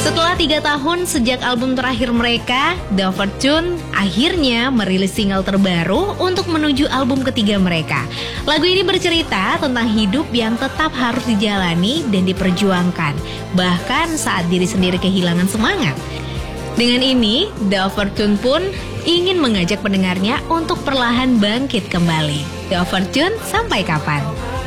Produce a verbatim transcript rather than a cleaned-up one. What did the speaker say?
Setelah tiga tahun sejak album terakhir mereka, The Fortune akhirnya merilis single terbaru untuk menuju album ketiga mereka. Lagu ini bercerita tentang hidup yang tetap harus dijalani dan diperjuangkan, bahkan saat diri sendiri kehilangan semangat. Dengan ini, The Fortune pun ingin mengajak pendengarnya untuk perlahan bangkit kembali. The Fortune, sampai kapan?